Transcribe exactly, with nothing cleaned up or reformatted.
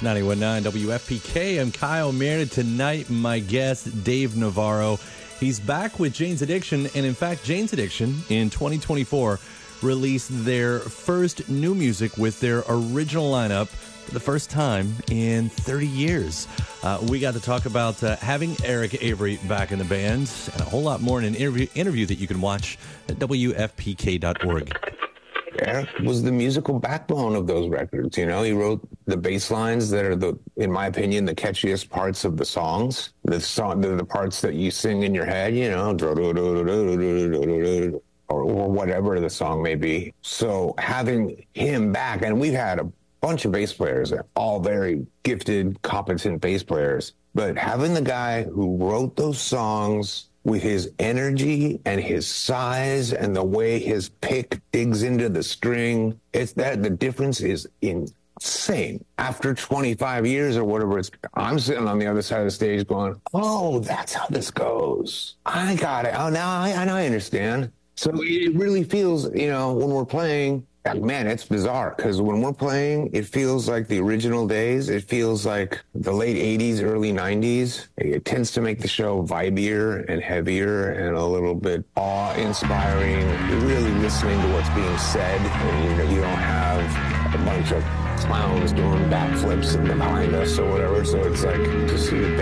It's ninety-one point nine W F P K. I'm Kyle Meredith. Tonight, my guest, Dave Navarro. He's back with Jane's Addiction, and in fact, Jane's Addiction in twenty twenty-four released their first new music with their original lineup for the first time in thirty years. Uh, we got to talk about uh, having Eric Avery back in the band and a whole lot more in an interview, interview that you can watch at W F P K dot org. Eric was the musical backbone of those records. You know, he wrote the bass lines that are the, in my opinion, the catchiest parts of the songs. The song, the, the parts that you sing in your head, you know, or, or whatever the song may be. So having him back, and we've had a bunch of bass players, all very gifted, competent bass players, but having the guy who wrote those songs with his energy and his size and the way his pick digs into the string, it's that the difference is insane. After twenty-five years or whatever, it's, I'm sitting on the other side of the stage going, oh, that's how this goes. I got it. Oh, now I, and I understand. So it really feels, you know, when we're playing, man, it's bizarre because when we're playing, it feels like the original days. It feels like the late eighties, early nineties. It tends to make the show vibier and heavier and a little bit awe-inspiring. You're really listening to what's being said, and you know, you don't have a bunch of clowns doing backflips behind us or whatever. So it's like to see the